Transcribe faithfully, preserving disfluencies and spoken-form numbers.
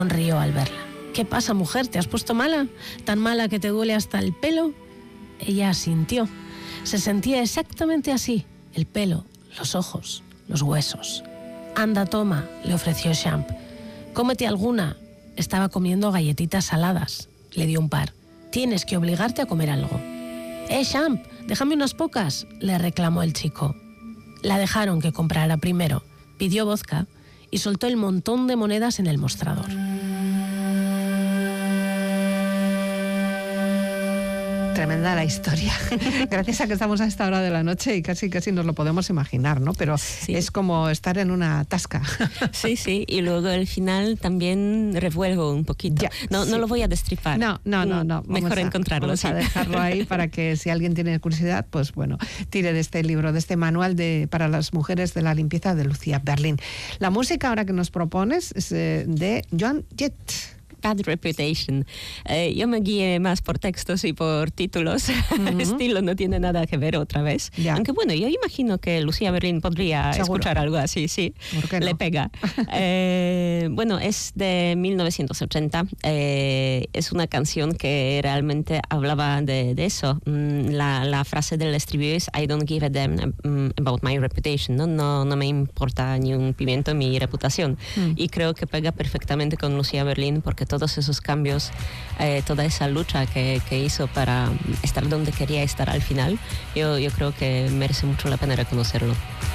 sonrió al verla. ¿Qué pasa, mujer? ¿Te has puesto mala? ¿Tan mala que te duele hasta el pelo? Ella asintió. Se sentía exactamente así. El pelo, los ojos, los huesos. Anda, toma, le ofreció Champ. Cómete alguna. Estaba comiendo galletitas saladas. Le dio un par. Tienes que obligarte a comer algo. Eh, Champ, déjame unas pocas, le reclamó el chico. La dejaron que comprara primero. Pidió vodka y soltó el montón de monedas en el mostrador. Tremenda la historia. Gracias a que estamos a esta hora de la noche y casi casi nos lo podemos imaginar, ¿no? Pero sí, es como estar en una tasca. Sí, sí. Y luego el final también revuelvo un poquito. Ya, no, sí. no lo voy a destripar. No, no, no, no. Mejor a, encontrarlo. Vamos sí. a dejarlo ahí para que si alguien tiene curiosidad, pues bueno, tire de este libro, de este manual de para las mujeres de la limpieza de Lucía Berlin. La música ahora que nos propones es eh, de Joan Jett. Bad Reputation. Eh, yo me guié más por textos y por títulos. Uh-huh. Estilo no tiene nada que ver otra vez. Ya. Aunque bueno, yo imagino que Lucía Berlin podría ¿Seguro? escuchar algo así, sí. ¿Por qué no? Le pega. eh, bueno, es de mil novecientos ochenta. Eh, es una canción que realmente hablaba de, de eso. La, la frase del estribillo es I don't give a damn about my reputation. No, no, no me importa ni un pimiento mi reputación. Uh-huh. Y creo que pega perfectamente con Lucía Berlin porque todos esos cambios, eh, toda esa lucha que, que hizo para estar donde quería estar al final, yo, yo creo que merece mucho la pena reconocerlo.